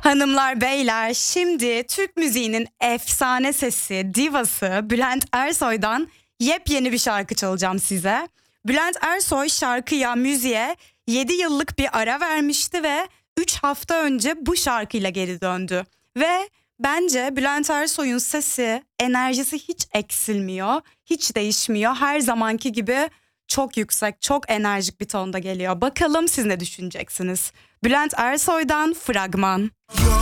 Hanımlar beyler, şimdi Türk müziğinin efsane sesi, divası Bülent Ersoy'dan yepyeni bir şarkı çalacağım size. Bülent Ersoy şarkıya, müziğe 7 yıllık bir ara vermişti ve 3 hafta önce bu şarkıyla geri döndü. Ve bence Bülent Ersoy'un sesi, enerjisi hiç eksilmiyor, hiç değişmiyor. Her zamanki gibi çok yüksek, çok enerjik bir tonda geliyor. Bakalım siz ne düşüneceksiniz? Bülent Ersoy'dan Fragman.